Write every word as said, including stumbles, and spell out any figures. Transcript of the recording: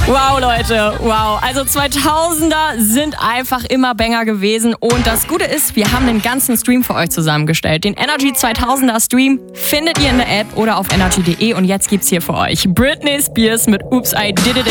Wow, Leute, wow. Also zweitausender sind einfach immer Banger gewesen. Und das Gute ist, wir haben den ganzen Stream für euch zusammengestellt. Den Energy zweitausender Stream findet ihr in der App oder auf energy punkt de. Und jetzt gibt's hier für euch Britney Spears mit Oops, I Did It